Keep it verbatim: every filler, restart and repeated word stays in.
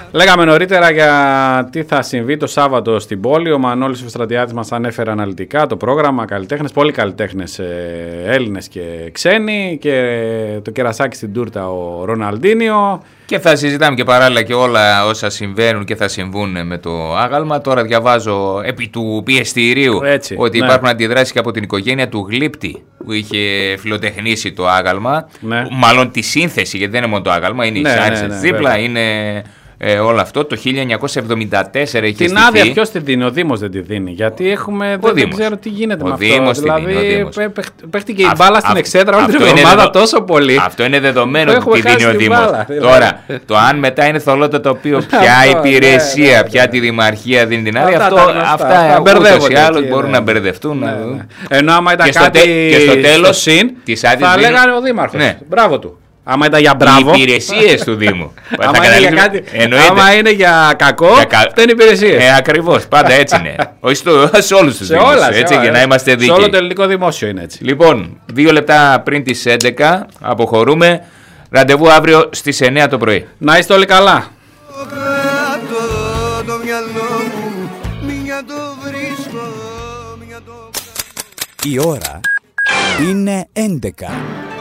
Λέγαμε νωρίτερα για τι θα συμβεί το Σάββατο στην πόλη. Ο Μανώλης ο Στρατιάτης μας ανέφερε αναλυτικά το πρόγραμμα, καλλιτέχνες, πολλοί καλλιτέχνες Έλληνες και ξένοι, και το κερασάκι στην τούρτα ο Ροναλντίνιο. Και θα συζητάμε και παράλληλα και όλα όσα συμβαίνουν και θα συμβούν με το άγαλμα. Τώρα διαβάζω επί του πιεστηρίου Έτσι, ότι ναι. υπάρχουν αντιδράσεις και από την οικογένεια του Γλύπτη που είχε φιλοτεχνήσει το άγαλμα. Ναι. Μάλλον τη σύνθεση, γιατί δεν είναι μόνο το άγαλμα, είναι Ναι, οι ναι, σάρτσες ναι, δίπλα, βέβαια. είναι ε, όλο αυτό. Το χίλια εννιακόσια εβδομήντα τέσσερα είχε Την στηθεί. άδεια ποιος τη δίνει, ο Δήμος δεν τη δίνει. Γιατί έχουμε, δεν, δεν ξέρω τι γίνεται Ο με Δήμος αυτό. τη δίνει, ο Δηλαδή Δήμος. παίχτηκε η Αυ- μπάλα στην αυ- Εξέδρα όλη την αυτό είναι εβδομάδα δεδο- τόσο πολύ. Αυτό είναι δεδομένο Το ότι έχουμε τη δίνει χάσει ο την Δήμος. μπάλα, δηλαδή. Τώρα, το αν μετά είναι θολό το τοπίο, ποια Αυτό, υπηρεσία, ναι, ναι, ποια ναι. τη δημαρχία δίνει την άδεια, Αυτά αυτό, τα γνωστά, αυτά αυτά ούτως ή μπερδεύονται άλλως εκεί, μπορούν ναι. να μπερδευτούν. Ναι, να ναι. δουν. Ενώ άμα ήταν Και στο κάτι τε- και στο τέλος συν, της άδειας θα δίνουν- λέγανε ο Δήμαρχος. Ναι. Μπράβο του. Άμα ήταν για μπράβο. Οι υπηρεσίες του Δήμου. Θα Άμα είναι, για καταλήξουμε- κάτι, εννοείται. άμα είναι για κακό, Για κα- δεν είναι υπηρεσίες. Ε, ακριβώς, πάντα έτσι είναι. Όχι στο, σε όλους τους σε Δήμους, όλα, σε έτσι, όλα. για να είμαστε Σε δίκαιοι. όλο το ελληνικό δημόσιο είναι έτσι. Λοιπόν, δύο λεπτά πριν τις έντεκα αποχωρούμε. Ραντεβού αύριο στις εννιά το πρωί. Να είστε όλοι καλά. Η ώρα είναι έντεκα.